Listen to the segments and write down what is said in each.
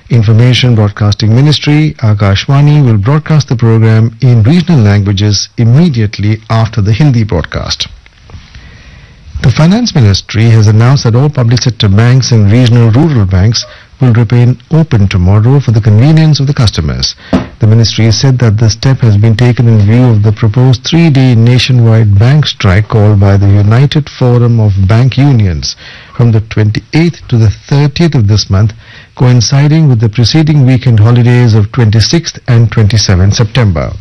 Information Broadcasting Ministry, Akashvani, will broadcast the program in regional languages immediately after the Hindi broadcast. The Finance Ministry has announced that all public sector banks and regional rural banks will remain open tomorrow for the convenience of the customers. The ministry said that the step has been taken in view of the proposed 3-day nationwide bank strike called by the United Forum of Bank Unions from the 28th to the 30th of this month, coinciding with the preceding weekend holidays of 26th and 27th September.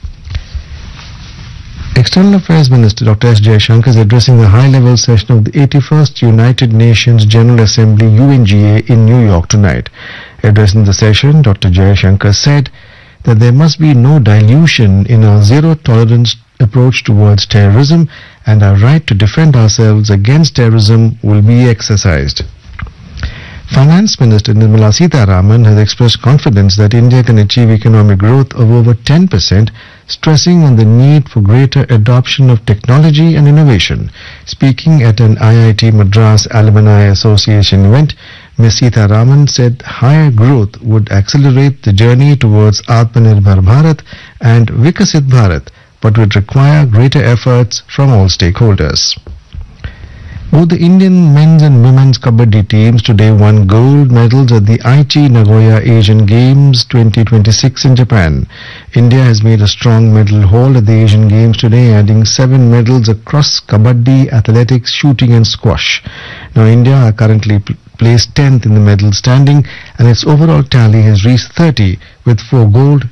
External Affairs Minister Dr. S. Jaishankar is addressing the high-level session of the 81st United Nations General Assembly UNGA in New York tonight. Addressing the session, Dr. Jaishankar said that there must be no dilution in our zero-tolerance approach towards terrorism, and our right to defend ourselves against terrorism will be exercised. Finance Minister Nirmala Sitharaman has expressed confidence that India can achieve economic growth of over 10%, stressing on the need for greater adoption of technology and innovation. Speaking at an IIT Madras Alumni Association event, Ms. Sitharaman said higher growth would accelerate the journey towards Atmanirbhar Bharat and Vikasit Bharat, but would require greater efforts from all stakeholders. Both the Indian men's and women's kabaddi teams today won gold medals at the Aichi Nagoya Asian Games 2026 in Japan. India has made a strong medal haul at the Asian Games today, adding 7 medals across kabaddi, athletics, shooting and squash. Now India are currently placed 10th in the medal standing, and its overall tally has reached 30 with 4 gold,